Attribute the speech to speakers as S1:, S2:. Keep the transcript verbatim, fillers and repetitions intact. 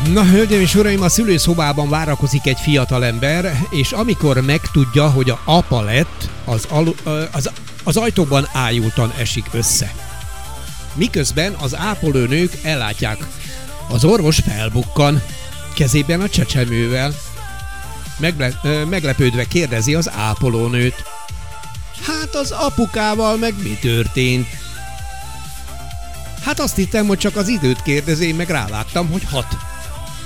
S1: Na, hölgyeim és uraim, a szülőszobában várakozik egy fiatalember, és amikor megtudja, hogy a apa lett, az, alu, az, az ajtóban ájultan esik össze. Miközben az ápolónők ellátják. Az orvos felbukkan, kezében a csecsemővel. Megle, meglepődve kérdezi az ápolónőt. Hát az apukával meg mi történt? Hát azt hittem, hogy csak az időt kérdezi, én meg ráláttam, hogy hat.